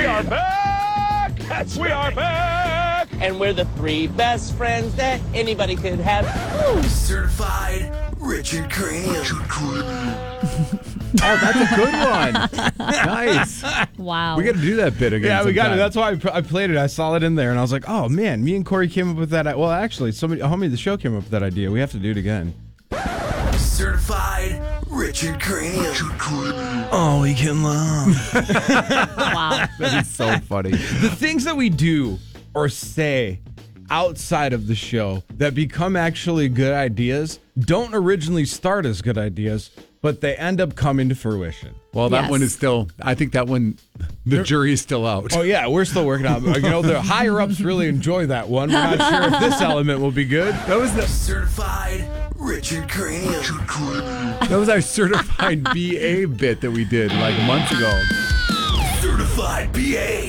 We are back! We are back! And we're the three best friends that anybody could have. Certified Richard Graham. Oh, that's a good one. Nice. Wow. We got to do that bit again. Yeah, we got it. sometime. That's why I played it. I saw it in there, and I was like, oh, man, me and Corey came up with that. Well, actually, a homie of the show came up with that idea. We have to do it again. Certified Richard Graham. All weekend long. Wow. That is so funny. The things that we do or say outside of the show that become actually good ideas don't originally start as good ideas, but they end up coming to fruition. Well, that Yes. one is still, I think that one, the jury is still out. Oh, yeah, we're still working on it. You know, the higher-ups really enjoy that one. We're not sure if this element will be good. That was Certified Richard Graham. that was our certified BA bit that we did like months ago. Certified BA.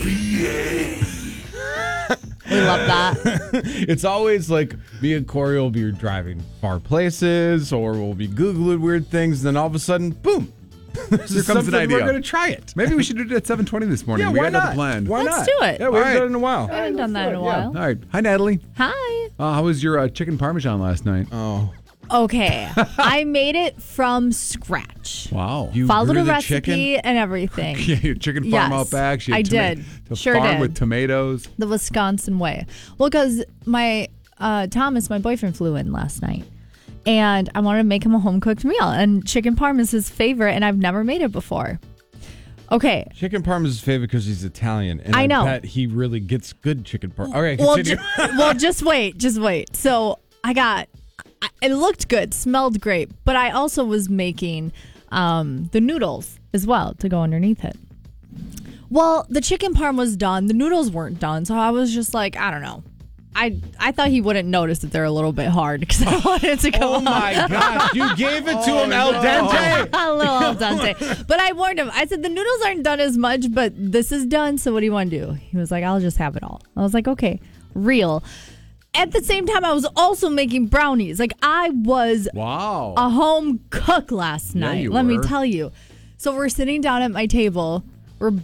We love that. It's always like me and Corey will be driving far places or we'll be Googling weird things, and then all of a sudden, boom. Here comes an idea. We're going to try it. Maybe we should do it at 7:20 this morning. Yeah, we why got another not? plan. Why Let's not? do it. Yeah, we haven't All right. done it in a while. I haven't done that in a All while. right. Hi, Natalie. Hi. How was your chicken parmesan last night? Oh. Okay. I made it from scratch. Wow. You Followed grew a the recipe chicken? and everything. Yeah, your chicken farm Yes, out back. She I had did. The Sure farm did. with tomatoes. The Wisconsin way. Well, because my Thomas, my boyfriend, flew in last night. And I wanted to make him a home-cooked meal. And chicken parm is his favorite, and I've never made it before. Okay. Chicken parm is his favorite because he's Italian. And I know. bet he really gets good chicken parm. All right, Well, continue. just wait. So it looked good, smelled great, but I also was making the noodles as well to go underneath it. Well, the chicken parm was done. The noodles weren't done. So I was just like, I don't know. I thought he wouldn't notice that they're a little bit hard because I wanted to go Oh, my gosh. You gave it to him al dente. a little al dente. But I warned him. I said, the noodles aren't done as much, but this is done. So what do you want to do? He was like, I'll just have it all. I was like, okay, real. At the same time, I was also making brownies. Like, I was Wow. a home cook last Yeah, night. you Let me were. tell you. So we're sitting down at my table. We're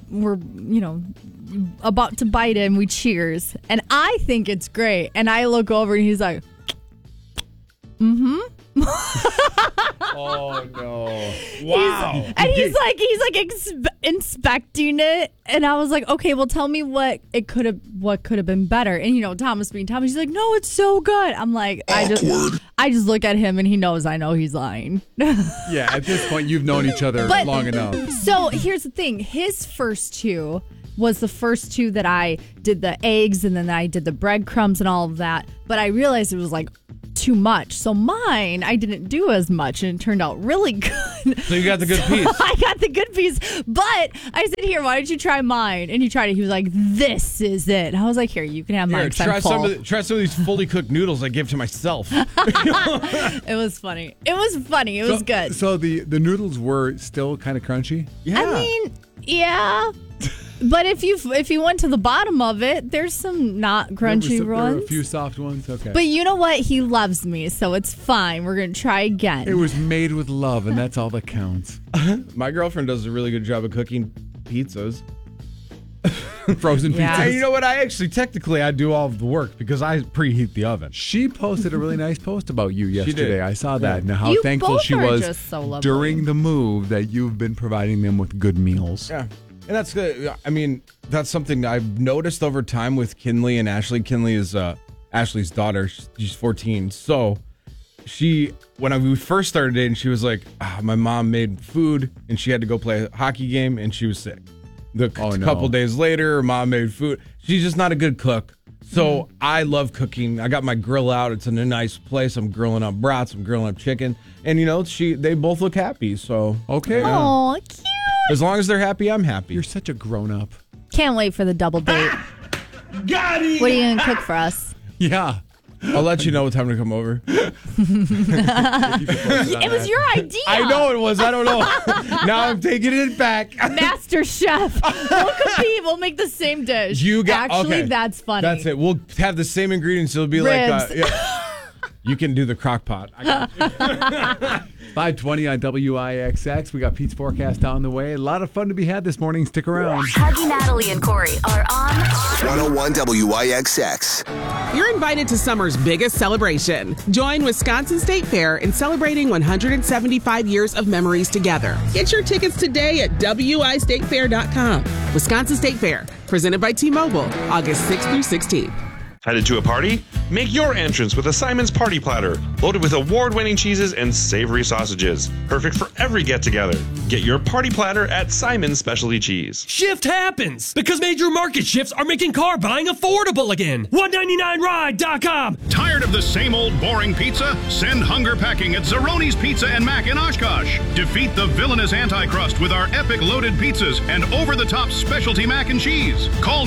about to bite it, and we cheers. And I think it's great. And I look over, and he's like, Oh, no. Wow. and he's like inspecting it, and I was like, okay, well, tell me what could have been better. And Thomas being Thomas, he's like, no, it's so good. I'm like, I just look at him, and he knows I know he's lying. Yeah, at this point, you've known each other But- long enough. So here's the thing: his first two was the first two that I did the eggs, and then I did the breadcrumbs and all of that. But I realized it was like too much. So mine, I didn't do as much, and it turned out really good. So you got the good piece. I got the good piece. But I said, here, why don't you try mine? And he tried it. He was like, this is it. And I was like, here, you can have mine. Here, 'cause I'm try some full. of these fully cooked noodles I gave to myself. It was funny. It was funny. It was good. So the noodles were still kind of crunchy? Yeah. I mean, yeah. But if you went to the bottom of it, there's some not crunchy There were ones. a few soft ones? Okay. But you know what? He loves me, so it's fine. We're going to try again. it was made with love, and that's all that counts. My girlfriend does a really good job of cooking pizzas. Frozen Yeah. pizzas. And you know what? Technically, I do all of the work because I preheat the oven. She posted a really nice post about you yesterday. did. I saw that. And how You thankful both she are was just so lovely. during the move that you've been providing them with good meals. Yeah. And that's good. I mean, that's something I've noticed over time with Kinley and Ashley. Kinley is Ashley's daughter. She's 14. So when we first started dating, she was like, my mom made food and she had to go play a hockey game and she was sick. Couple days later, her mom made food. She's just not a good cook. So I love cooking. I got my grill out. It's in a nice place. I'm grilling up brats. I'm grilling up chicken. And, they both look happy. So, Okay. Oh, cute. as long as they're happy, I'm happy. You're such a grown-up. Can't wait for the double date. Got it! What are you going to cook for us? Yeah. I'll let you know what time to come over. It was your idea. I know it was. I don't know. Now I'm taking it back. Master Chef. We'll compete. We'll make the same dish. Actually, okay. that's funny. That's it. We'll have the same ingredients. It'll be Ribs. like, you can do the crock pot. I got you. 5:20 on WIXX. We got Pete's forecast on the way. A lot of fun to be had this morning. Stick around. Huggy, Natalie, and Corey are on 101 WIXX. You're invited to summer's biggest celebration. Join Wisconsin State Fair in celebrating 175 years of memories together. Get your tickets today at wistatefair.com. Wisconsin State Fair, presented by T-Mobile, August 6th through 16th. Headed to a party? Make your entrance with a Simon's Party Platter, loaded with award-winning cheeses and savory sausages. Perfect for every get-together. Get your party platter at Simon's Specialty Cheese. Shift happens because major market shifts are making car buying affordable again. 199ride.com. Tired of the same old boring pizza? Send hunger packing at Zeroni's Pizza and Mac in Oshkosh. Defeat the villainous anti-crust with our epic loaded pizzas and over-the-top specialty mac and cheese. Call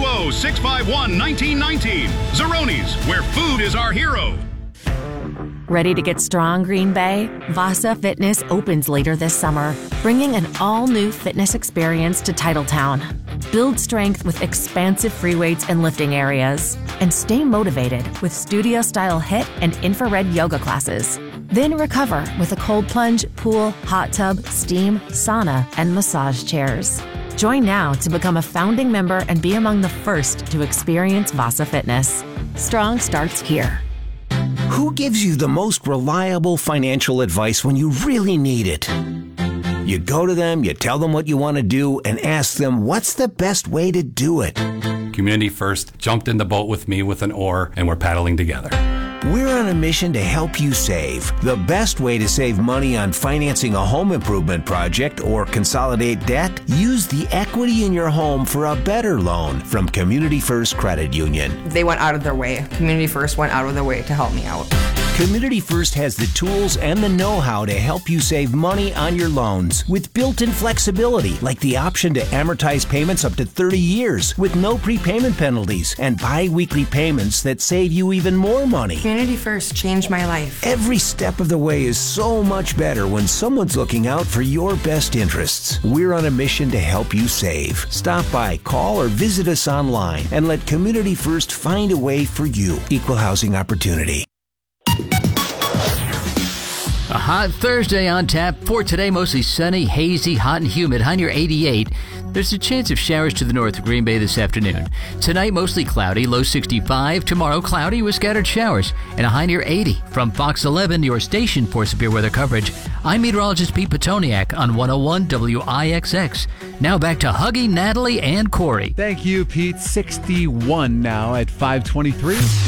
920-651-1919. Zeroni's, where food is our hero. Ready to get strong, Green Bay? Vasa Fitness opens later this summer, bringing an all-new fitness experience to Titletown. Build strength with expansive free weights and lifting areas, and stay motivated with studio-style HIIT and infrared yoga classes. Then recover with a cold plunge, pool, hot tub, steam, sauna, and massage chairs. Join now to become a founding member and be among the first to experience Vasa Fitness. Strong starts here. Who gives you the most reliable financial advice when you really need it? You go to them, you tell them what you want to do, and ask them what's the best way to do it. Community First jumped in the boat with me with an oar, and we're paddling together. We're on a mission to help you save. The best way to save money on financing a home improvement project or consolidate debt? Use the equity in your home for a better loan from Community First Credit Union. They went out of their way. Community First went out of their way to help me out. Community First has the tools and the know-how to help you save money on your loans with built-in flexibility, like the option to amortize payments up to 30 years with no prepayment penalties and bi-weekly payments that save you even more money. Community First changed my life. Every step of the way is so much better when someone's looking out for your best interests. We're on a mission to help you save. Stop by, call, or visit us online and let Community First find a way for you. Equal housing opportunity. A hot Thursday on tap for today. Mostly sunny, hazy, hot and humid. High near 88. There's a chance of showers to the north of Green Bay this afternoon. Tonight, mostly cloudy, low 65. Tomorrow, cloudy with scattered showers and a high near 80. From Fox 11, your station for severe weather coverage, I'm meteorologist Pete Petoniak on 101 WIXX. Now back to Huggy, Natalie, and Corey. Thank you, Pete. 61 now at 5:23.